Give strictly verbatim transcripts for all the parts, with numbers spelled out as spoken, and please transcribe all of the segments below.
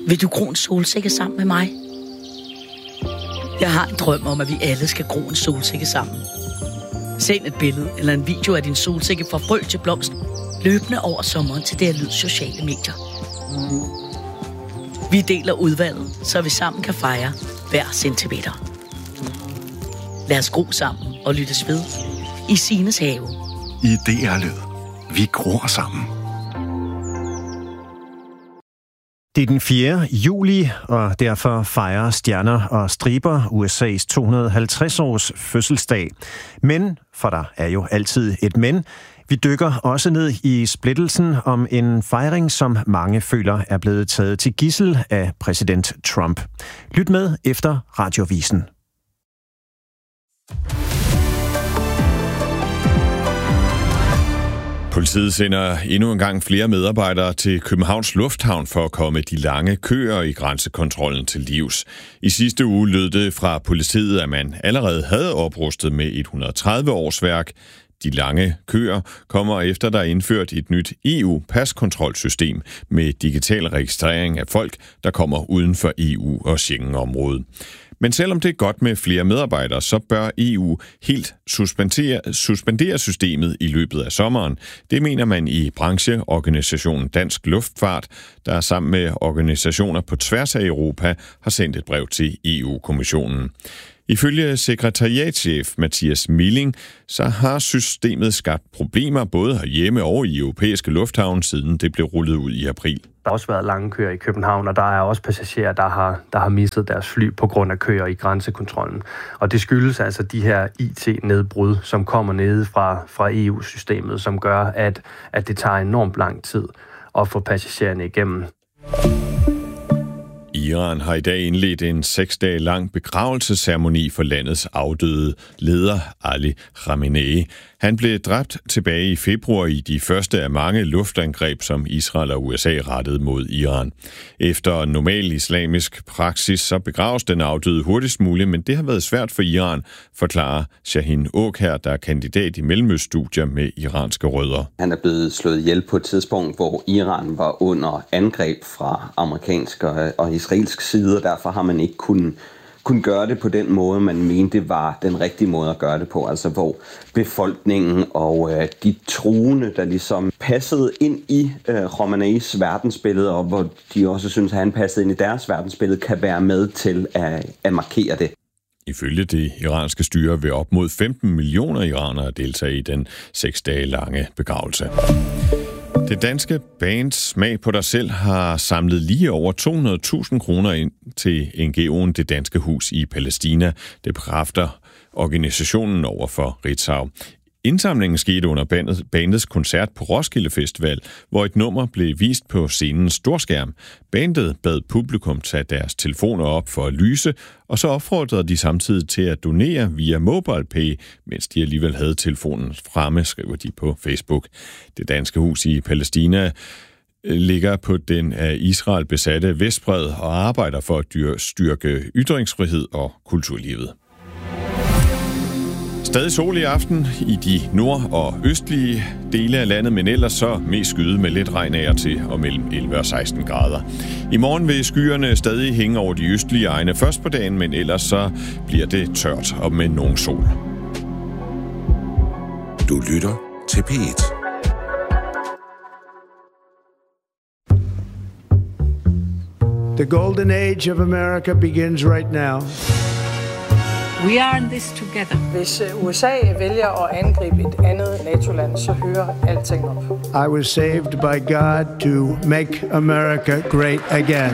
Vil du gro en solsikke sammen med mig? Jeg har en drøm om, at vi alle skal gro en solsikke sammen. Send et billede eller en video af din solsikke fra frø til blomst løbende over sommeren til det her lyd sociale medier. Vi deler udvalget, så vi sammen kan fejre hver centimeter. Lad os gro sammen og lyttes ved i Sines have. I D R Lyd. Vi gror sammen. Det er den fjerde juli, og derfor fejrer Stjerner og Striber U S A's to hundrede og halvtreds års fødselsdag. Men, for der er jo altid et men, vi dykker også ned i splittelsen om en fejring, som mange føler er blevet taget til gidsel af præsident Trump. Lyt med efter Radiovisen. Politiet sender endnu en gang flere medarbejdere til Københavns Lufthavn for at komme de lange køer i grænsekontrollen til livs. I sidste uge lød det fra politiet, at man allerede havde oprustet med et hundrede og tredive årsværk. De lange køer kommer efter, der er indført et nyt E U-paskontrolsystem med digital registrering af folk, der kommer uden for E U og Schengen-området. Men selvom det er godt med flere medarbejdere, så bør E U helt suspendere, suspendere systemet i løbet af sommeren. Det mener man i brancheorganisationen Dansk Luftfart, der sammen med organisationer på tværs af Europa har sendt et brev til E U-kommissionen. Ifølge sekretariatschef Mathias Milling, så har systemet skabt problemer både herhjemme og i europæiske lufthavne, siden det blev rullet ud i april. Der har også været lange køer i København, og der er også passagerer, der har, der har mistet deres fly på grund af køer i grænsekontrollen. Og det skyldes altså de her I T-nedbrud, som kommer nede fra, fra E U-systemet, som gør, at, at det tager enormt lang tid at få passagererne igennem. Iran har i dag indledt en seks dage lang begravelsesceremoni for landets afdøde leder Ali Khamenei. Han blev dræbt tilbage i februar i de første af mange luftangreb, som Israel og U S A rettede mod Iran. Efter normal islamisk praksis, så begraves den afdøde hurtigst muligt, men det har været svært for Iran, forklarer Shahin Åkær, der er kandidat i mellemøststudier med iranske rødder. Han er blevet slået ihjel på et tidspunkt, hvor Iran var under angreb fra amerikansk og israelsk side, og derfor har man ikke kunnet kunne gøre det på den måde, man mente var den rigtige måde at gøre det på. Altså hvor befolkningen og øh, de troende, der ligesom passede ind i øh, Khameneis verdensbillede, og hvor de også synes, at han passede ind i deres verdensbillede, kan være med til at, at markere det. Ifølge det iranske styre vil op mod femten millioner iranere deltage i den seks dage lange begravelse. Det danske band Smag på dig selv har samlet lige over to hundrede tusind kroner ind til N G O'en Det Danske Hus i Palæstina. Det bekræfter organisationen over for Ritzau. Indsamlingen skete under bandet, bandets koncert på Roskilde Festival, hvor et nummer blev vist på scenens storskærm. Bandet bad publikum tage deres telefoner op for at lyse, og så opfordrede de samtidig til at donere via MobilePay, mens de alligevel havde telefonen fremme, skriver de på Facebook. Det Danske Hus i Palæstina ligger på den af Israel besatte Vestbred og arbejder for at styrke ytringsfrihed og kulturlivet. Stadig sol i aften i de nord- og østlige dele af landet, men ellers så mest skyde med lidt regn af og til og mellem elleve og seksten grader. I morgen vil skyerne stadig hænge over de østlige egne først på dagen, men ellers så bliver det tørt og med nogen sol. Du lytter til P et. The golden age of America begins right now. We are in this together. Hvis U S A vælger at angribe et andet NATO-land, så hører alting op. I was saved by God to make America great again.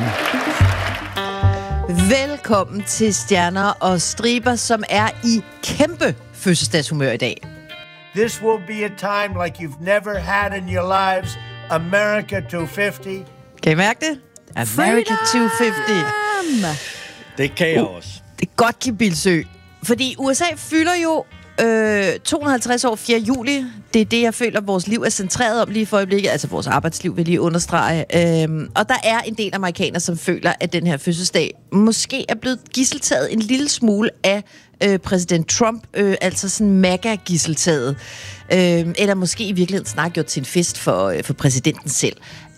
Velkommen til Stjerner og Striber, som er i kæmpe fødselsdagshumør i dag. This will be a time like you've never had in your lives. America to halvtreds. Kan I mærke det? America to halvtreds. Det kan jeg også. Det er godt, Kim Bilsø. Fordi U S A fylder jo øh, to hundrede og halvtreds år fjerde juli. Det er det, jeg føler, vores liv er centreret om lige for øjeblikket. Altså vores arbejdsliv, vil lige understrege. Øhm, og der er en del amerikanere, som føler, at den her fødselsdag måske er blevet gisseltaget en lille smule af øh, præsident Trump. Øh, altså sådan mega-gisseltaget. Øh, eller måske i virkeligheden snart gjort til en fest for, øh, for præsidenten selv.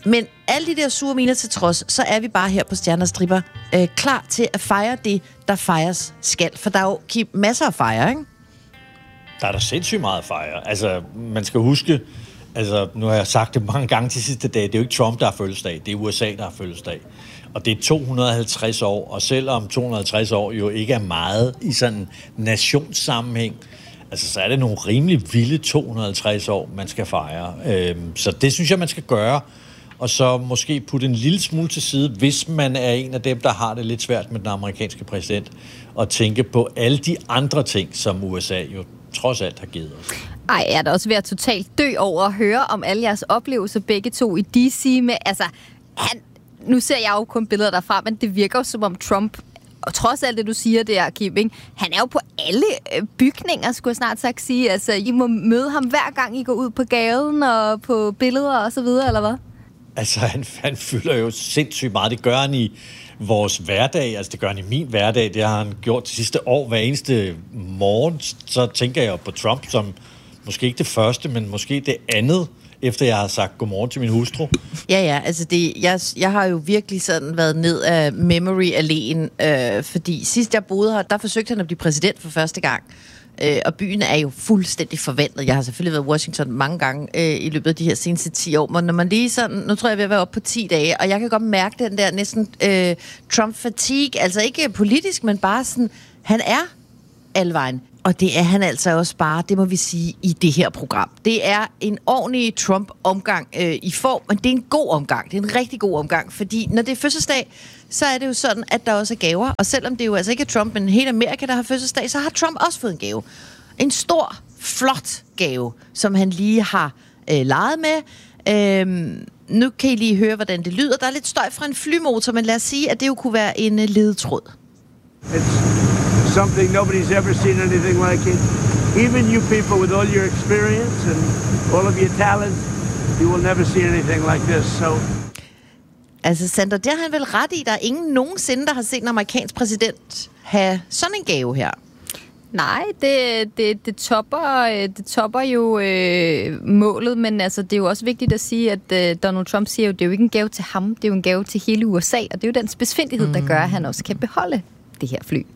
Men alle de der sure miner til trods, så er vi bare her på Stjerner og Striber øh, klar til at fejre det, der fejres skal. For der er jo Kim, masser at fejre, ikke? Der er der sindssygt meget at fejre. Altså, man skal huske, altså, nu har jeg sagt det mange gange de sidste dage, det er jo ikke Trump, der har fødselsdag, det er U S A, der har fødselsdag. Og det er to hundrede og halvtreds år, og selvom to hundrede og halvtreds år jo ikke er meget i sådan en nationssammenhæng, altså, så er det nogle rimelig vilde to hundrede og halvtreds år, man skal fejre. Øhm, så det synes jeg, man skal gøre. Og så måske putte en lille smule til side, hvis man er en af dem, der har det lidt svært med den amerikanske præsident, og tænke på alle de andre ting, som U S A jo trods alt har givet os. Ej, jeg er da også ved at totalt dø over at høre om alle jeres oplevelser, begge to i D C med, altså, han, nu ser jeg jo kun billeder derfra, men det virker jo som om Trump, og trods alt det, du siger der, Kim, ikke? Han er jo på alle bygninger, skulle jeg snart sagt sige. Altså, I må møde ham hver gang, I går ud på gaden og på billeder og så videre, eller hvad? Altså, han, han fylder jo sindssygt meget. Det gør han i vores hverdag, altså det gør han i min hverdag. Det har han gjort de sidste år. Hver eneste morgen, så tænker jeg på Trump som måske ikke det første, men måske det andet, efter jeg har sagt godmorgen til min hustru. Ja, ja, altså det, jeg, jeg har jo virkelig sådan været ned af memory-alléen, øh, fordi sidst jeg boede her, der forsøgte han at blive præsident for første gang. Øh, og byen er jo fuldstændig forvandlet. Jeg har selvfølgelig været i Washington mange gange øh, i løbet af de her seneste ti år, men når man lige sådan, nu tror jeg, jeg vil være oppe på ti dage, og jeg kan godt mærke den der næsten øh, Trump-fatigue, altså ikke politisk, men bare sådan, han er alvejen. Og det er han altså også bare, det må vi sige, i det her program. Det er en ordentlig Trump-omgang øh, i form, men det er en god omgang. Det er en rigtig god omgang, fordi når det er fødselsdag, så er det jo sådan, at der også er gaver. Og selvom det jo altså ikke er Trump, men hele Amerika, der har fødselsdag, så har Trump også fået en gave. En stor, flot gave, som han lige har øh, leget med. Øhm, nu kan I lige høre, hvordan det lyder. Der er lidt støj fra en flymotor, men lad os sige, at det jo kunne være en øh, ledetråd. It's something nobody's ever seen anything like it. Even you people with all your experience and all of your talent, you will never see anything like this. So Altså, Sandra, det har han vel ret i. Der er ingen nogensinde, der har set en amerikansk præsident have sådan en gave her. Nej, det, det, det, topper, det topper jo øh, målet, men altså, det er jo også vigtigt at sige, at øh, Donald Trump siger jo, det er jo ikke en gave til ham, det er jo en gave til hele U S A, og det er jo den spidsfindighed, der gør, at han også kan beholde det her fly.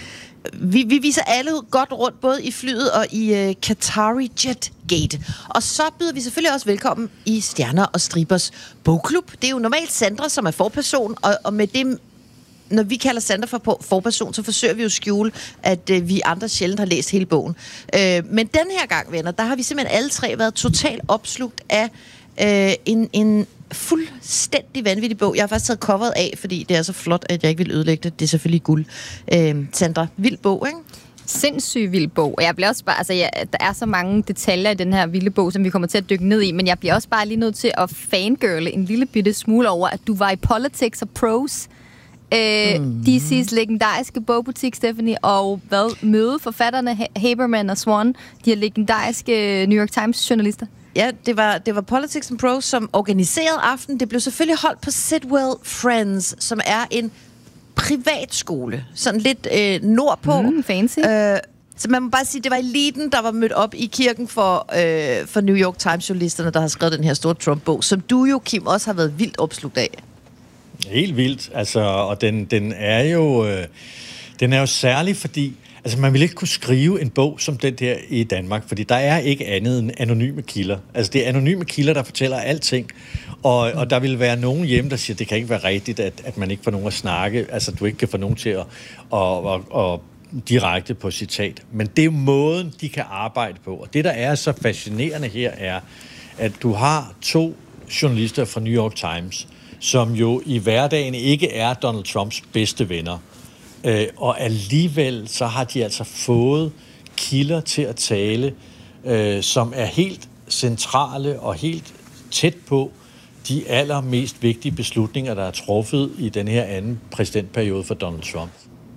Vi, vi viser alle godt rundt, både i flyet og i uh, Qatari Jetgate. Og så byder vi selvfølgelig også velkommen i Stjerner og Stribers bogklub. Det er jo normalt Sandra, som er forperson, og, og med det, når vi kalder Sandra for forperson, så forsøger vi jo at skjule, at uh, vi andre sjældent har læst hele bogen. Uh, men den her gang, venner, der har vi simpelthen alle tre været totalt opslugt af uh, en... en fuldstændig vanvittig bog. Jeg har faktisk taget coveret af, fordi det er så flot, at jeg ikke vil ødelægge det. Det er selvfølgelig guld. Øh, Sandra, vild bog, ikke? Sindssygt vild bog. Og jeg bliver også bare, altså, jeg, der er så mange detaljer i den her vilde bog, som vi kommer til at dykke ned i, men jeg bliver også bare lige nødt til at fangirle en lille bitte smule over, at du var i Politics og Prose, øh, mm. D C's legendariske bogbutik, Stephanie, og hvad? Møde forfatterne Haberman og Swan, de her legendariske New York Times journalister. Ja, det var, det var Politics and Prose, som organiserede aften. Det blev selvfølgelig holdt på Sidwell Friends, som er en privatskole. Sådan lidt øh, nordpå. Mm, fancy. Øh, så man må bare sige, det var eliten, der var mødt op i kirken for, øh, for New York Times-journalisterne, der har skrevet den her store Trump-bog, som du jo, Kim, også har været vildt opslugt af. Helt vildt. Altså, og den, den er jo øh, den er jo særlig, fordi altså, man vil ikke kunne skrive en bog som den der i Danmark, fordi der er ikke andet end anonyme kilder. Altså, det er anonyme kilder, der fortæller alting. Og, og der vil være nogen hjemme, der siger, at det kan ikke være rigtigt, at, at man ikke får nogen at snakke. Altså, du ikke kan få nogen til at, at, at, at direkte på citat. Men det er måden, de kan arbejde på. Og det, der er så fascinerende her, er, at du har to journalister fra New York Times, som jo i hverdagen ikke er Donald Trumps bedste venner. Øh, og alligevel så har de altså fået kilder til at tale, øh, som er helt centrale og helt tæt på de allermest vigtige beslutninger, der er truffet i den her anden præsidentperiode for Donald Trump.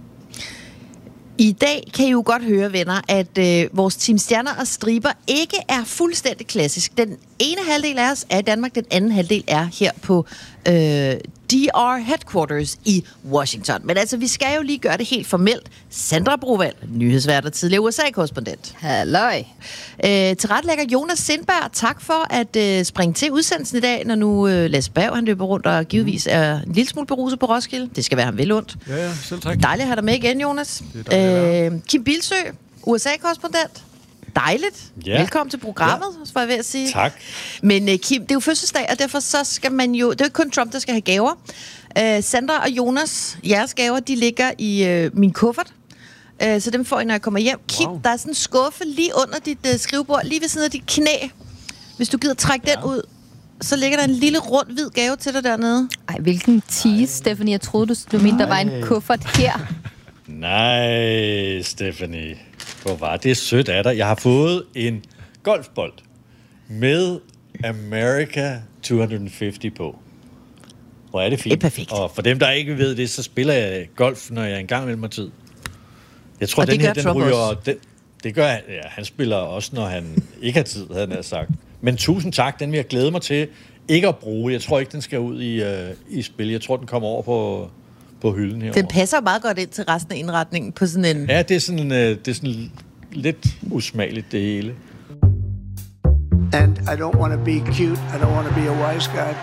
I dag kan I jo godt høre, venner, at øh, vores Team Stjerner og Striber ikke er fuldstændig klassisk. Den ene halvdel af os er i Danmark, den anden halvdel er her på øh, D R Headquarters i Washington. Men altså, vi skal jo lige gøre det helt formelt. Sandra Brovalg, nyhedsvært og tidligere U S A-korrespondent. Halløj. Øh, tilrettelægger Jonas Sindberg, tak for at øh, springe til udsendelsen i dag, når nu øh, Lasse Berg, han løber rundt og givetvis er en lille smule beruset på Roskilde. Det skal være ham vel ondt. Ja, ja, selv tak. Dejligt at have dig med igen, Jonas. Det er dejligt, øh, Kim Bilsø, U S A-korrespondent. Dejligt. Ja. Velkommen til programmet, ja. var jeg ved at sige. Tak. Men uh, Kim, det er jo fødselsdag, og derfor så skal man jo... Det er jo ikke kun Trump, der skal have gaver. Uh, Sandra og Jonas, jeres gaver, de ligger i uh, min kuffert. Uh, så dem får I, når jeg kommer hjem. Kim, wow. Der er sådan en skuffe lige under dit uh, skrivebord, lige ved siden af dit knæ. Hvis du gider trække ja. den ud, så ligger der en lille rund hvid gave til dig dernede. Ej, hvilken tease, Stephanie. Jeg troede, du, du mente, der var en kuffert her. Nej, Stephanie. Hvor var det sødt af dig. Jeg har fået en golfbold med America to halvtreds på. Hvor er det fint. Det er perfekt. Og for dem, der ikke ved det, så spiller jeg golf, når jeg engang mellem mig tid. Jeg tror, og den det her, gør den Trump ryger... også. Den, det gør han. Ja, han spiller også, når han ikke har tid, havde han sagt. Men tusind tak, den vil jeg glæde mig til ikke at bruge. Jeg tror ikke, den skal ud i, uh, i spil. Jeg tror, den kommer over på... på hylden herovre. Den passer meget godt ind til resten af indretningen på sådan en... Ja, det er sådan, uh, det er sådan lidt usmageligt, det hele. And I don't want to be cute. I don't want to be a wise guy.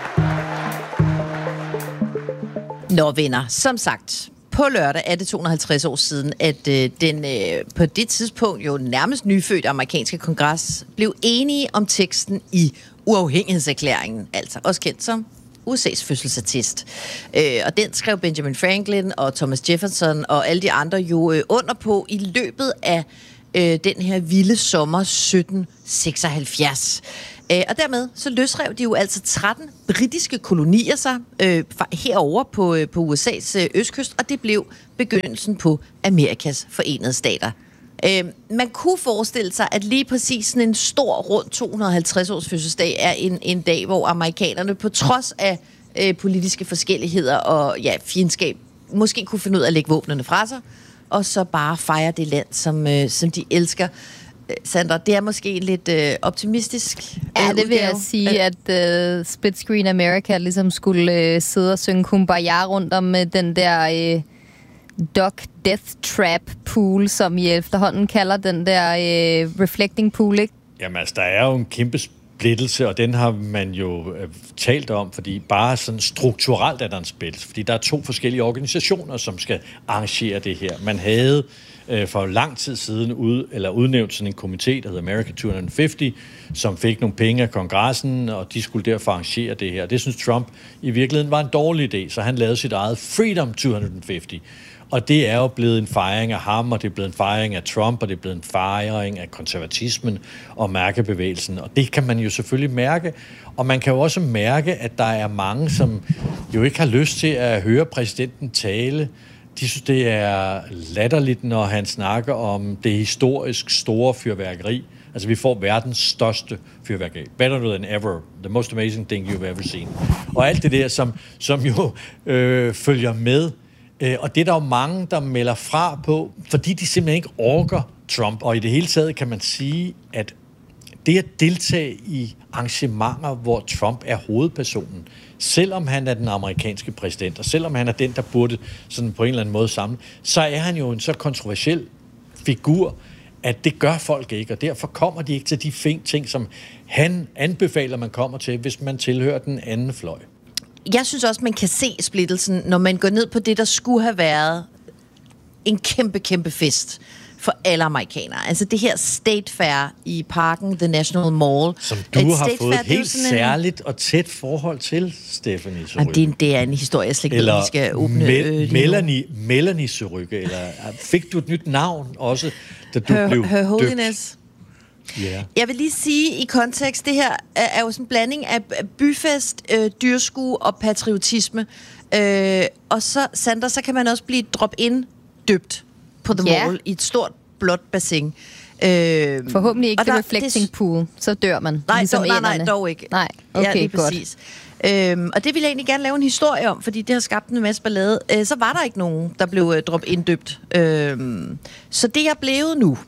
Nå, venner, som sagt, på lørdag er det to hundrede og halvtreds år siden, at øh, den øh, på det tidspunkt jo nærmest nyfødte amerikanske kongres blev enige om teksten i uafhængighedserklæringen, altså også kendt som U S A's fødselsattest. Øh, og den skrev Benjamin Franklin og Thomas Jefferson og alle de andre jo øh, under på i løbet af øh, den her vilde sommer sytten seksoghalvfjerds. Øh, og dermed så løsrev de jo altså tretten britiske kolonier sig øh, herover på, øh, på U S A's øh, østkyst, og det blev begyndelsen på Amerikas Forenede Stater. Øh, man kunne forestille sig, at lige præcis sådan en stor rund to hundrede og halvtreds års fødselsdag er en, en dag, hvor amerikanerne på trods af øh, politiske forskelligheder og ja, fjendskab måske kunne finde ud af at lægge våbnene fra sig, og så bare fejre det land, som, øh, som de elsker. Sandra, det er måske lidt øh, optimistisk. Ja, det vil jeg sige, at uh, Split Screen America ligesom skulle uh, sidde og synge Kumbaya rundt om uh, den der uh, Duck Death Trap pool, som I efterhånden kalder den der uh, reflecting pool, ikke? Jamen altså, der er jo en kæmpe splittelse, og den har man jo øh, talt om, fordi bare sådan strukturelt er der en splittelse, fordi der er to forskellige organisationer, som skal arrangere det her. Man havde øh, for lang tid siden ud, eller udnævnt sådan en komité, der hedder America to halvtreds, som fik nogle penge af kongressen, og de skulle derfor arrangere det her. Det synes Trump i virkeligheden var en dårlig idé, så han lavede sit eget Freedom to halvtreds. Og det er jo blevet en fejring af ham, og det er blevet en fejring af Trump, og det er blevet en fejring af konservatismen og mærkebevægelsen. Og det kan man jo selvfølgelig mærke. Og man kan jo også mærke, at der er mange, som jo ikke har lyst til at høre præsidenten tale. De synes, det er latterligt, når han snakker om det historisk store fyrværkeri. Altså, vi får verdens største fyrværkeri. Better than ever. The most amazing thing you've ever seen. Og alt det der, som, som jo øh, følger med. Og det er der jo mange, der melder fra på, fordi de simpelthen ikke orker Trump. Og i det hele taget kan man sige, at det at deltage i arrangementer, hvor Trump er hovedpersonen, selvom han er den amerikanske præsident, og selvom han er den, der burde sådan på en eller anden måde samle, så er han jo en så kontroversiel figur, at det gør folk ikke, og derfor kommer de ikke til de ting, som han anbefaler, man kommer til, hvis man tilhører den anden fløj. Jeg synes også, man kan se splittelsen, når man går ned på det, der skulle have været en kæmpe, kæmpe fest for alle amerikanere. Altså det her State Fair i parken, The National Mall. Som du et har fået et helt særligt en... og tæt forhold til, Stephanie Surrykke. Det, det er en historie, jeg slet ikke ved, vi skal åbne. Mel- øh, Melanie, Melanie Surrykke, eller fik du et nyt navn også, da du her, blev Her Holiness. Yeah. Jeg vil lige sige i kontekst, det her er, er jo sådan en blanding af byfest, øh, dyrskue og patriotisme. Øh, og så, Sandra, så kan man også blive drop-in døbt på The yeah. Mall i et stort blåt bassin. Øh, Forhåbentlig ikke the reflecting det... pool, så dør man. Nej, ligesom dog, nej, nej, dog ikke. Nej, okay, ja, lige godt. Præcis. Øhm, og det vil jeg egentlig gerne lave en historie om, fordi det har skabt en masse ballade. Øh, så var der ikke nogen, der blev øh, drop-in døbt. Øh, så det er blevet nu.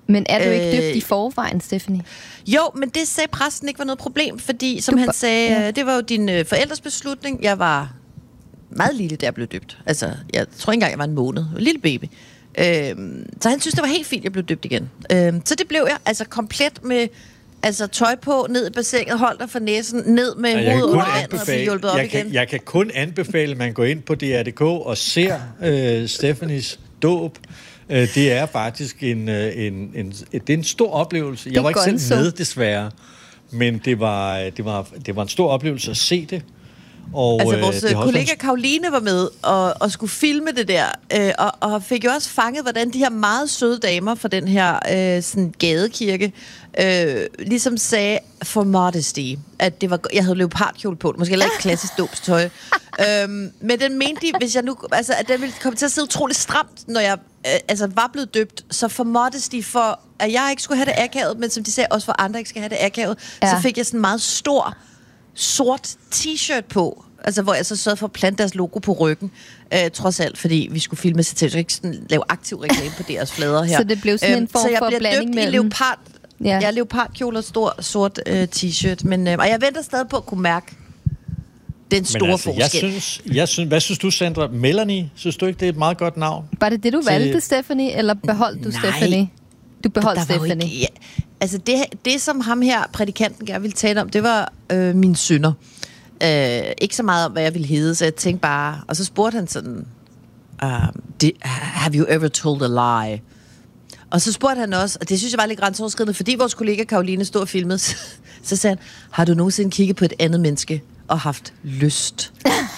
Men er du ikke døbt i forvejen, Stephanie? Jo, men det sagde præsten ikke var noget problem, fordi, som Du han ba- sagde, ja. det var jo din øh, forældres beslutning. Jeg var meget lille, da jeg blev døbt. Altså, jeg tror ikke engang, jeg var en måned. En lille baby. Øhm, så han synes, det var helt fint, jeg blev døbt igen. Øhm, så det blev jeg, altså komplet med altså, tøj på, ned i bassinet, holdt dig for næsen, ned med Jeg kan hovedet kun under vandet og blive hjulpet op jeg igen. kan, jeg kan kun anbefale, at man går ind på D R punktum D K og ser øh, Stephanies dåb. Øh, det er faktisk en, øh, en, en, det er en stor oplevelse. Jeg var ikke selv med, desværre. Men det var, det, var, det var en stor oplevelse at se det. Og, altså vores øh, kollega også... Karoline var med og, og skulle filme det der, øh, og, og fik jo også fanget, hvordan de her meget søde damer fra den her øh, sådan gadekirke øh, ligesom sagde for modesty, at det var, jeg havde leopardkjole på, måske heller ikke klassisk dåbstøj. øhm, men den mente de, hvis jeg nu, altså, at den ville komme til at sidde utroligt stramt, når jeg øh, altså, var blevet døbt, så for modesty, for at jeg ikke skulle have det akavet, men som de sagde, også for andre ikke skal have det akavet, ja. Så fik jeg sådan en meget stor sort t-shirt på, altså hvor jeg så sørgede for at plante deres logo på ryggen, øh, trods alt, fordi vi skulle filme sig til, så jeg ikke sådan lave aktiv reklame på deres flader her. Så det blev sådan en form så jeg for bliver blanding døbt mellem... i leopard, ja. Jeg er leopardkjole og stor sort øh, t-shirt, men, øh, og jeg venter stadig på at kunne mærke den store Men altså, forskel. Jeg synes, jeg synes, hvad synes du, Sandra? Melanie, synes du ikke, det er et meget godt navn? Var det det, du Så- valgte, Stephanie, eller beholdt du Nej. Stephanie? Du beholdt Der var jo Stephanie. ikke, ja, altså det, det, som ham her, prædikanten, gerne ville tale om, det var øh, mine synder. Øh, ikke så meget om, hvad jeg ville hedde, så jeg tænkte bare... Og så spurgte han sådan... Uh, have you ever told a lie? Og så spurgte han også, og det synes jeg var lidt grænseoverskridende, fordi vores kollega Karoline stod og filmede, så sagde han, har du nogensinde kigget på et andet menneske og haft lyst?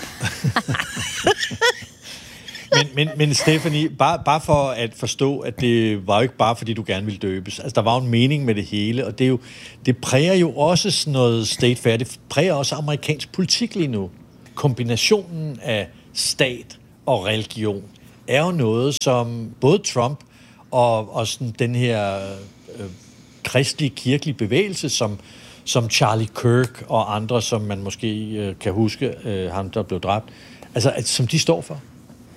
Men, men, men Stephanie, bare, bare for at forstå, at det var jo ikke bare, fordi du gerne ville døbes. Altså, der var jo en mening med det hele, og det, er jo, det præger jo også sådan noget state fair. Det præger også amerikansk politik lige nu. Kombinationen af stat og religion er jo noget, som både Trump og, og sådan den her øh, kristelige, kirkelige bevægelse, som, som Charlie Kirk og andre, som man måske øh, kan huske, øh, ham der blev dræbt, altså, at, som de står for.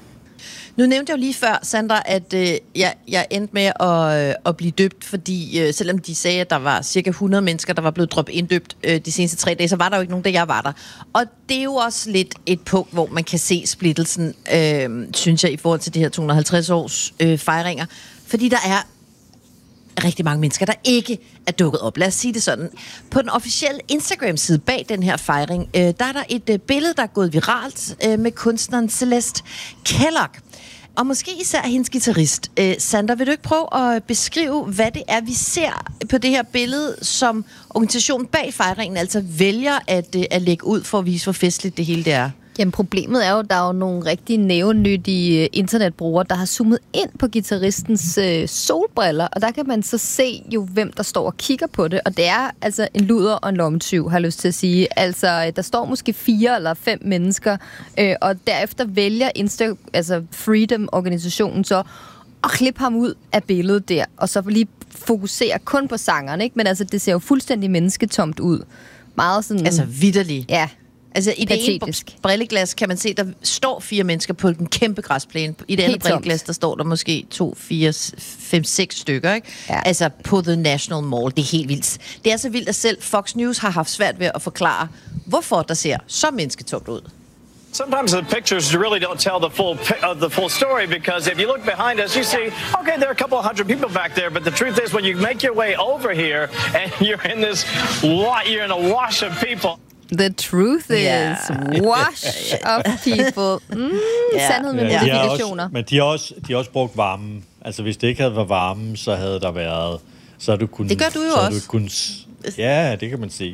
Nu nævnte jeg jo lige før, Sandra, at øh, jeg, jeg endte med at, øh, at blive døbt, fordi øh, selvom de sagde, at der var cirka hundrede mennesker, der var blevet droppet inddøbt øh, de seneste tre dage, så var der jo ikke nogen, da jeg var der. Og det er jo også lidt et punkt, hvor man kan se splittelsen, øh, synes jeg, i forhold til de her to hundrede og halvtreds års øh, fejringer. Fordi der er rigtig mange mennesker, der ikke er dukket op. Lad os sige det sådan. På den officielle Instagram-side bag den her fejring, øh, der er der et øh, billede, der er gået viralt øh, med kunstneren Celeste Kellogg. Og måske især hendes guitarist. Øh, Sandra, vil du ikke prøve at beskrive, hvad det er, vi ser på det her billede, som organisationen bag fejringen altså vælger at, øh, at lægge ud for at vise, hvor festligt det hele det er? Jamen problemet er jo, at der er jo nogle rigtig nævenyttige internetbrugere, der har zoomet ind på guitaristens øh, solbriller, og der kan man så se jo, hvem der står og kigger på det, og det er altså en luder og en lommetyv, har jeg lyst til at sige. Altså, der står måske fire eller fem mennesker, øh, og derefter vælger Insta, altså Freedom-organisationen så at klippe ham ud af billedet der, og så lige fokusere kun på sangeren, ikke? Men altså, det ser jo fuldstændig mennesketomt ud. Meget sådan... Altså vitterligt. Ja. Altså i det ene Patetisk. brilleglas kan man se, der står fire mennesker på en kæmpe græsplæne. I det andet Helt tomt. brilleglas, der står der måske to, fire, fem, seks stykker, ikke? Ja. Altså på The National Mall. Det er helt vildt. Det er så vildt, at selv Fox News har haft svært ved at forklare, hvorfor der ser så mennesketomt ud. Sometimes the pictures really don't tell the full pi- uh, the full story, because if you look behind us, you see, okay, there are a couple of hundred people back there, but the truth is, when you make your way over here and you're in this, wa- you're in a wash of people. The truth is, Yeah. wash of people. Mm, Ja. Sandhed med Ja, de har modifikationer. også, men de har, også, de har også brugt varmen. Altså, hvis det ikke havde været varmen, så havde der været... Så du kunne, Det gør du jo så også. Du kunne, ja, det kan man sige.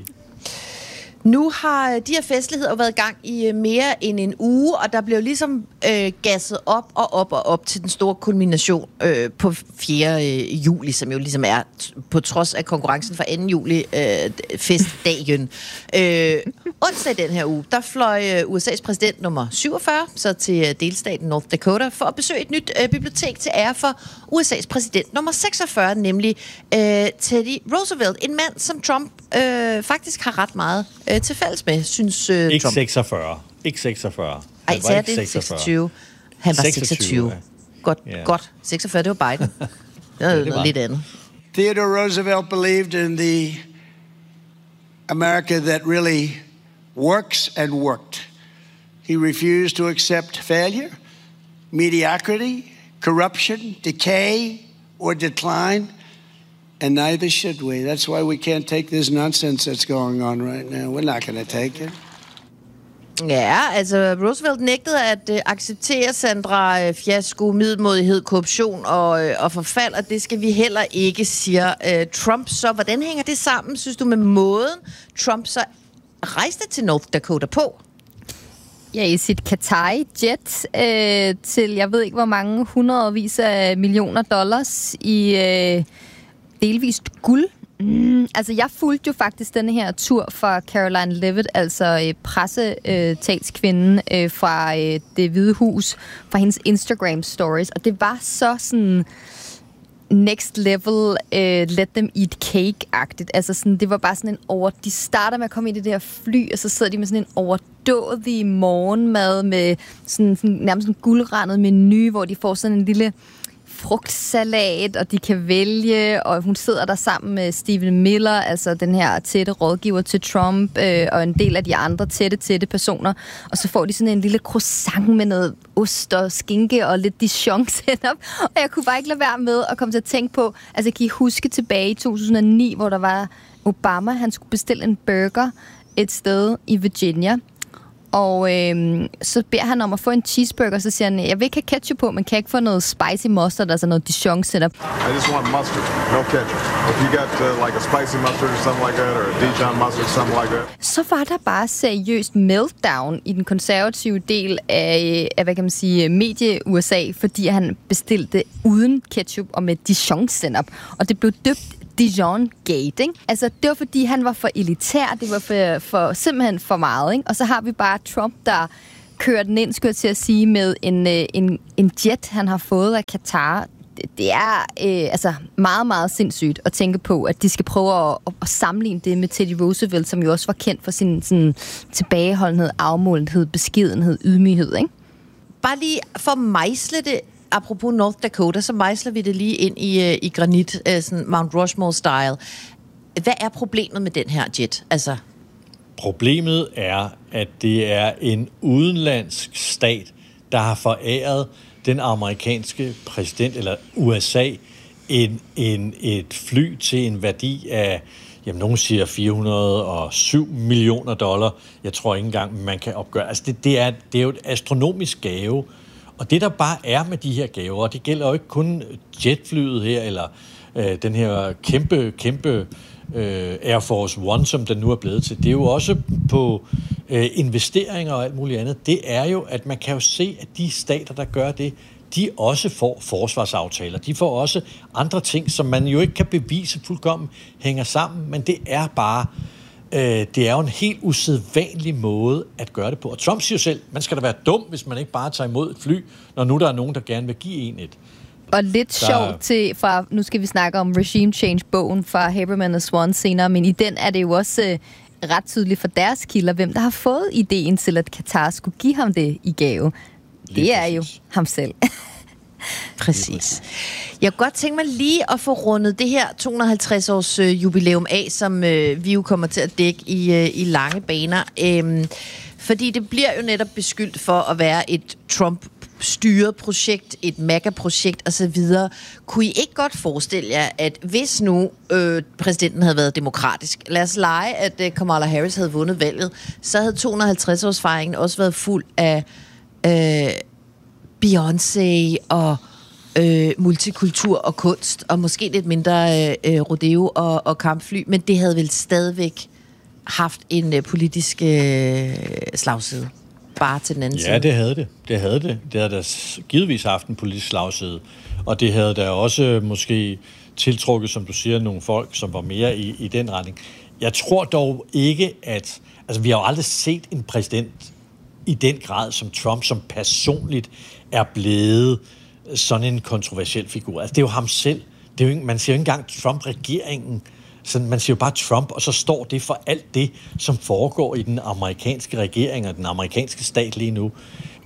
Nu har de her festligheder været i gang i mere end en uge, og der blev ligesom øh, gasset op og op og op til den store kulmination øh, på fjerde juli, som jo ligesom er, på trods af konkurrencen fra anden juli, øh, festdagen. Øh, onsdag den her uge, der fløj øh, U S A's præsident nummer syvogfyrre, så til øh, delstaten North Dakota, for at besøge et nyt øh, bibliotek til ære for U S A's præsident nummer seksogfyrre, nemlig øh, Teddy Roosevelt, en mand, som Trump øh, faktisk har ret meget øh, til fælles med, synes øh, Ikke Trump. seksogfyrre. Ikke seksogfyrre. Ej, så er det seksogtyve. Han var seksogtyve. seksogtyve. Godt, Ja. godt. seksogfyrre, det var Biden. Det var Ja, det var noget lidt andet. Theodore Roosevelt believed in the America that really works and worked. He refused to accept failure, mediocrity, corruption, decay, or decline, and neither should we. That's why we can't take this nonsense that's going on right now. We're not going to take it. Ja, altså Roosevelt nægtede at øh, acceptere Sandra øh, fiasko, middelmådighed, korruption og, øh, og forfald, og det skal vi heller ikke, siger øh, Trump. Så hvordan hænger det sammen, synes du, med måden Trump så rejste til North Dakota på? Ja, i sit Qatari-jet øh, til, jeg ved ikke hvor mange, hundredvis af millioner dollars i øh, delvist guld. Mm, altså, jeg fulgte jo faktisk denne her tur fra Caroline Leavitt, altså øh, pressetalskvinden øh, øh, fra øh, Det Hvide Hus, fra hendes Instagram-stories, og det var så sådan next level, øh, let them eat cake-agtigt. Altså, sådan, det var bare sådan en over... De starter med at komme i det der fly, og så sidder de med sådan en overdådig morgenmad med sådan, sådan nærmest en guldrandet menu, hvor de får sådan en lille frugtsalat, og de kan vælge, og hun sidder der sammen med Stephen Miller, altså den her tætte rådgiver til Trump, øh, og en del af de andre tætte, tætte personer, og så får de sådan en lille croissant med noget ost og skinke og lidt Dijon-sennep, og jeg kunne bare ikke lade være med at komme til at tænke på, altså kan I huske tilbage i to tusind og ni, hvor der var Obama, han skulle bestille en burger et sted i Virginia, og øhm, så beder han om at få en cheeseburger, så siger han, jeg vil ikke have ketchup på, men kan jeg ikke få noget spicy mustard, altså noget Dijon setup? I just want mustard, no ketchup. If you got uh, like a spicy mustard or something like that, or a Dijon mustard, something like that. Så var der bare seriøst meltdown i den konservative del af, af hvad kan man sige, medie-U S A, fordi han bestilte uden ketchup og med Dijon setup, og det blev døbt Dijon Gate, ikke? Altså, det var fordi, han var for elitær, det var for, for simpelthen for meget, ikke? Og så har vi bare Trump, der kører den ind, skulle jeg til at sige, med en, en, en jet, han har fået af Qatar. Det, det er øh, altså meget, meget sindssygt at tænke på, at de skal prøve at, at sammenligne det med Teddy Roosevelt, som jo også var kendt for sin sådan, tilbageholdenhed, afmålenhed, beskedenhed, ydmyghed, ikke? Bare lige for at mejsle det, apropos North Dakota, så mejsler vi det lige ind i, uh, i granit, uh, sådan Mount Rushmore-style. Hvad er problemet med den her jet? Altså... Problemet er, at det er en udenlandsk stat, der har foræret den amerikanske præsident, eller U S A, en, en, et fly til en værdi af, jamen nogen siger fire hundrede og syv millioner dollar. Jeg tror ikke engang, man kan opgøre. Altså det, det, er, det er jo et astronomisk gave. Og det der bare er med de her gaver, og det gælder jo ikke kun jetflyet her, eller øh, den her kæmpe, kæmpe øh, Air Force One, som den nu er blevet til. Det er jo også på øh, investeringer og alt muligt andet. Det er jo, at man kan jo se, at de stater, der gør det, de også får forsvarsaftaler. De får også andre ting, som man jo ikke kan bevise fuldkommen hænger sammen, men det er bare... Det er jo en helt usædvanlig måde at gøre det på. Og Trump siger jo selv, man skal da være dum, hvis man ikke bare tager imod et fly, når nu der er nogen, der gerne vil give en et. Og lidt der... sjovt til, fra, nu skal vi snakke om Regime Change-bogen fra Haberman og Swan senere, men i den er det jo også øh, ret tydeligt for deres kilder, hvem der har fået ideen til, at Qatar skulle give ham det i gave. Lige det er præcis. Jo ham selv. Præcis. Jeg kunne godt tænke mig lige at få rundet det her to hundrede og halvtreds års øh, jubilæum af, som øh, vi jo kommer til at dække i, øh, i lange baner. Øhm, fordi det bliver jo netop beskyldt for at være et Trump-styret projekt, et MAGA-projekt osv. Kunne I ikke godt forestille jer, at hvis nu øh, præsidenten havde været demokratisk, lad os lege, at øh, Kamala Harris havde vundet valget, så havde to hundrede og halvtreds års fejringen også været fuld af øh, Beyoncé og øh, multikultur og kunst, og måske lidt mindre øh, rodeo og, og kampfly, men det havde vel stadigvæk haft en øh, politisk øh, slagside. Bare til den anden ja, side. Ja, det havde det. Det havde det. Det havde da givetvis haft en politisk slagside. Og det havde da også måske tiltrukket, som du siger, nogle folk, som var mere i, i den retning. Jeg tror dog ikke, at... Altså, vi har jo aldrig set en præsident i den grad som Trump, som personligt er blevet sådan en kontroversiel figur. Altså, det er jo ham selv. Det er jo ikke, man siger jo ikke engang Trump-regeringen. Så man siger jo bare Trump, og så står det for alt det, som foregår i den amerikanske regering og den amerikanske stat lige nu.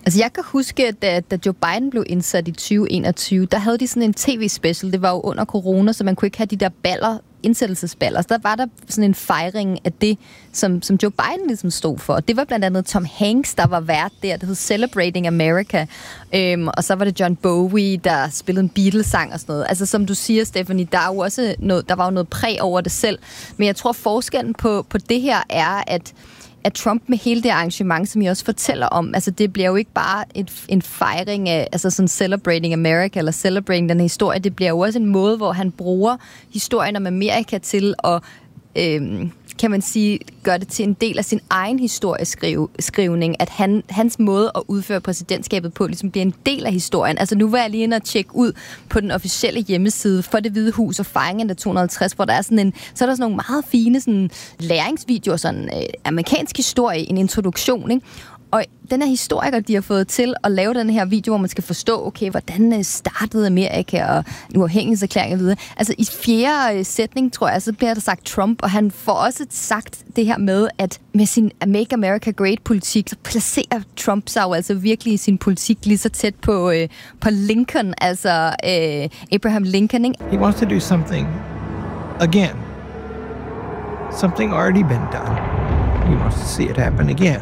Altså, jeg kan huske, at da, da Joe Biden blev indsat i tyve enogtyve, der havde de sådan en tv-special. Det var jo under corona, så man kunne ikke have de der baller, indsættelsesballer. Så der var der sådan en fejring af det, som, som Joe Biden ligesom stod for. Det var blandt andet Tom Hanks, der var vært der. Det hed Celebrating America. Øhm, og så var det John Bowie, der spillede en Beatles-sang og sådan noget. Altså, som du siger, Stephanie, der, er jo også noget, der var jo noget præg over det selv. Men jeg tror, forskellen på, på det her er, at at Trump med hele det arrangement, som I også fortæller om, altså det bliver jo ikke bare et, en fejring af, altså sådan Celebrating America, eller Celebrating den historie, det bliver jo også en måde, hvor han bruger historien om Amerika til at, øhm, kan man sige, gøre det til en del af sin egen historieskrivning, at han, hans måde at udføre præsidentskabet på, ligesom bliver en del af historien. Altså nu var jeg lige inde og tjekke ud på den officielle hjemmeside for Det Hvide Hus og fejringen af to hundrede og halvtreds, hvor der er sådan en, så er der sådan nogle meget fine sådan, læringsvideoer, sådan øh, amerikansk historie, en introduktion, ikke? Og den her historiker, de har fået til at lave den her video, hvor man skal forstå, okay, hvordan startede Amerika og uafhængighedserklæring og videre. Altså i fjerde sætning, tror jeg, så bliver der sagt Trump, og han får også sagt det her med, at med sin Make America Great-politik, så placerer Trump sig jo altså virkelig i sin politik lige så tæt på, øh, på Lincoln, altså øh, Abraham Lincoln, ikke? He wants to do something again. Something already been done. He wants to see it happen again.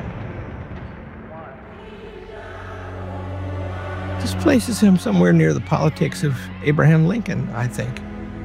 This places him somewhere near the politics of Abraham Lincoln, I think.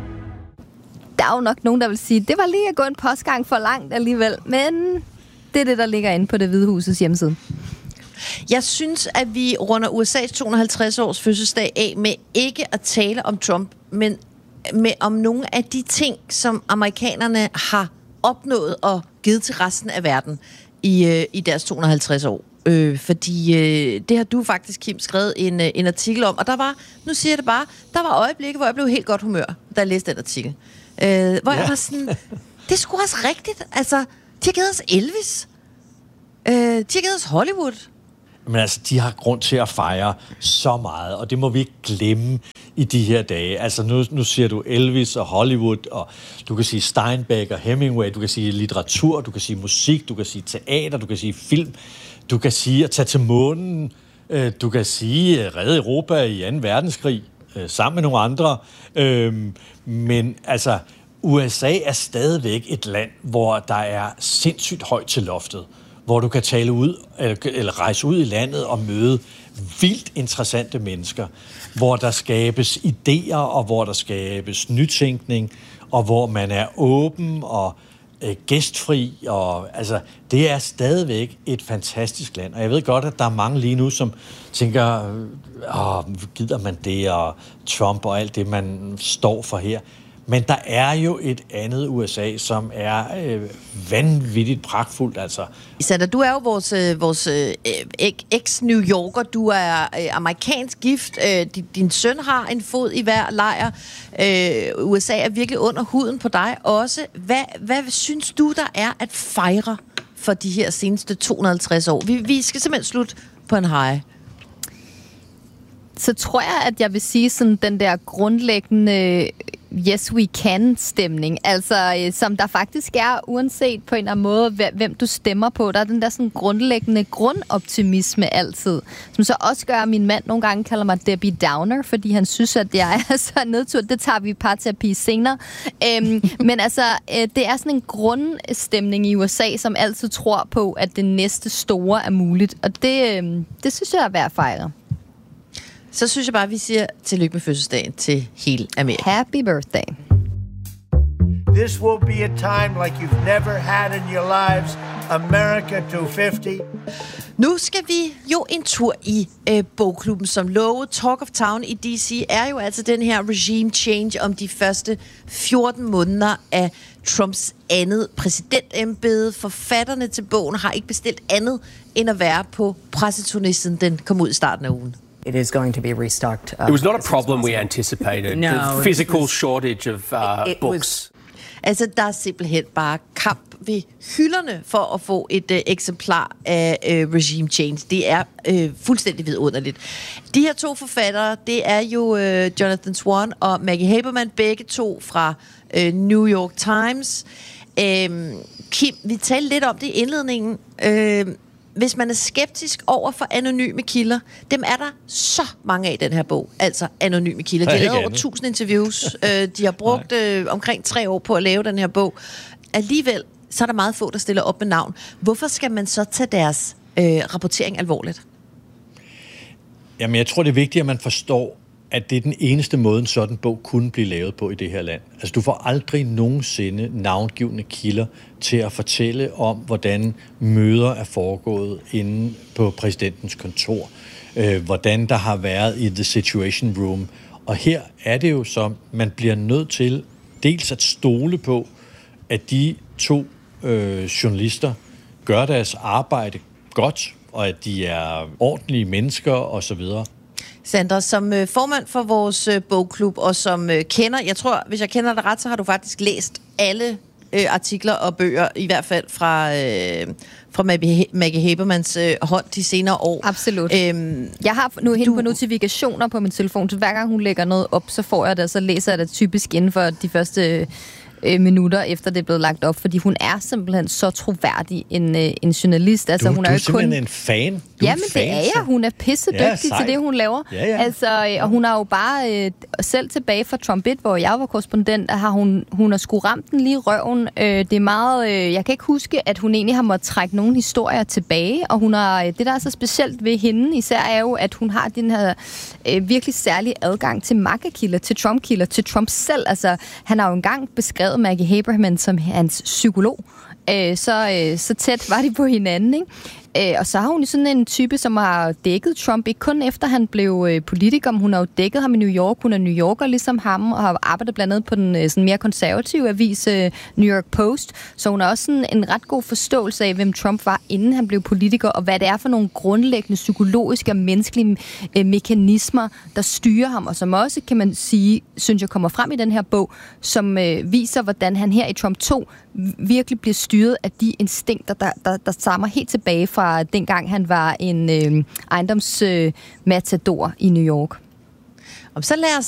Der er jo nok nogen, der vil sige, det var lige at gå en postgang for langt alligevel, men det er det, der ligger inde på Det Hvide Husets hjemmeside. Jeg synes, at vi runder U S A's to hundrede og halvtreds års fødselsdag af med ikke at tale om Trump, men med om nogle af de ting, som amerikanerne har opnået og givet til resten af verden i, i deres to hundrede og halvtreds år. Øh, fordi øh, det har du faktisk, Kim, skrevet en, øh, en artikel om, og der var, nu siger jeg det bare, der var øjeblikke, hvor jeg blev helt godt humør, da jeg læste den artikel. Øh, hvor ja. jeg var sådan, det er sgu også rigtigt. Altså, de har givet os Elvis. Øh, de har givet os Hollywood. Men altså, de har grund til at fejre så meget, og det må vi ikke glemme i de her dage. Altså, nu, nu siger du Elvis og Hollywood, og du kan sige Steinbeck og Hemingway, du kan sige litteratur, du kan sige musik, du kan sige teater, du kan sige film, du kan sige at tage til månen, du kan sige redde Europa i anden verdenskrig, sammen med nogle andre. Men altså, U S A er stadigvæk et land, hvor der er sindssygt højt til loftet, hvor du kan tale ud, eller rejse ud i landet og møde vildt interessante mennesker, hvor der skabes idéer, og hvor der skabes nytænkning, og hvor man er åben og øh, gæstfri, og altså, det er stadigvæk et fantastisk land. Og jeg ved godt, at der er mange lige nu, som tænker, åh, gider man det, og Trump og alt det, man står for her. Men der er jo et andet U S A, som er øh, vanvittigt pragtfuldt, altså. Sandra, du er jo vores, øh, vores øh, eks-New Yorker. Du er øh, amerikansk gift. Øh, din, din søn har en fod i hver lejr. Øh, U S A er virkelig under huden på dig også. Hvad, hvad synes du, der er at fejre for de her seneste to hundrede og halvtreds år? Vi, vi skal simpelthen slutte på en high. Så tror jeg, at jeg vil sige sådan den der grundlæggende yes we can stemning, altså som der faktisk er, uanset på en eller anden måde, hvem du stemmer på. Der er den der sådan grundlæggende grundoptimisme altid, som så også gør, at min mand nogle gange kalder mig Debbie Downer, fordi han synes, at jeg er så nedtur. Det tager vi i parterapi senere. Øhm, men altså, det er sådan en grundstemning i U S A, som altid tror på, at det næste store er muligt, og det, det synes jeg er værd at fejre. Så synes jeg bare, at vi siger tillykke med fødselsdagen til hele Amerika. Happy birthday. This will be a time like you've never had in your lives. America to halvtreds. Nu skal vi jo en tur i øh, bogklubben, som lovet. Talk of Town i D C er jo altså den her regime change om de første fjorten måneder af Trumps andet præsidentembede. Forfatterne til bogen har ikke bestilt andet end at være på presseturnisten. Den kom ud i starten af ugen. It is going to be restocked. Uh, it was not a problem we anticipated. No, the physical shortage of uh, it, it books. Was, altså, der er simpelthen bare kamp ved hylderne for at få et uh, eksemplar af uh, Regime Change. Det er uh, fuldstændig vidunderligt. De her to forfattere, det er jo uh, Jonathan Swan og Maggie Haberman, begge to fra uh, New York Times. Um, Kim, vi talte lidt om det i indledningen. Uh, hvis man er skeptisk over for anonyme kilder, dem er der så mange af i den her bog. Altså anonyme kilder. De har lavet over tusind interviews. øh, de har brugt øh, omkring tre år på at lave den her bog. Alligevel, så er der meget få, der stiller op med navn. Hvorfor skal man så tage deres øh, rapportering alvorligt? Jamen, jeg tror, det er vigtigt, at man forstår, at det er den eneste måde, en sådan bog kunne blive lavet på i det her land. Altså, du får aldrig nogensinde navngivende kilder til at fortælle om, hvordan møder er foregået inde på præsidentens kontor. Øh, hvordan der har været i The Situation Room. Og her er det jo så, man bliver nødt til dels at stole på, at de to øh, journalister gør deres arbejde godt, og at de er ordentlige mennesker osv. Sandra, som øh, formand for vores øh, bogklub, og som øh, kender, jeg tror, hvis jeg kender dig ret, så har du faktisk læst alle øh, artikler og bøger, i hvert fald fra, øh, fra Maggie, Maggie Habermans øh, hånd de senere år. Absolut. Øhm, jeg har nu hende du... på notifikationer på min telefon, så hver gang hun lægger noget op, så får jeg det, og så læser jeg det typisk inden for de første øh, minutter, efter det er blevet lagt op, fordi hun er simpelthen så troværdig en, øh, en journalist. Altså, du, hun du er er simpelthen kun... en fan. Jamen, det er jeg. Hun er pissedygtig ja, til det, hun laver. Ja, ja. Altså, og hun har jo bare, øh, selv tilbage fra Trump et, hvor jeg var korrespondent, har hun, hun har sgu ramt den lige i røven. Øh, det er meget, øh, jeg kan ikke huske, at hun egentlig har måttet trække nogle historier tilbage, og hun har, det der er så specielt ved hende især, er jo, at hun har den her øh, virkelig særlige adgang til MAGA-kilder, til Trump-kilder, til Trump selv. Altså, han har jo engang beskrevet Maggie Haberman som hans psykolog. Øh, så, øh, så tæt var de på hinanden, ikke? Øh, og så har hun sådan en type, som har dækket Trump, ikke kun efter han blev øh, politiker, men hun har jo dækket ham i New York. Hun er New Yorker ligesom ham, og har arbejdet blandt andet på den øh, sådan mere konservative avis øh, New York Post. Så hun har også sådan en ret god forståelse af, hvem Trump var, inden han blev politiker, og hvad det er for nogle grundlæggende psykologiske og menneskelige øh, mekanismer, der styrer ham, og som også, kan man sige, synes jeg kommer frem i den her bog, som øh, viser, hvordan han her i Trump to virkelig bliver styret af de instinkter, der, der, der stammer helt tilbage fra dengang han var en øh, ejendomsmatador øh, i New York. Og så lad os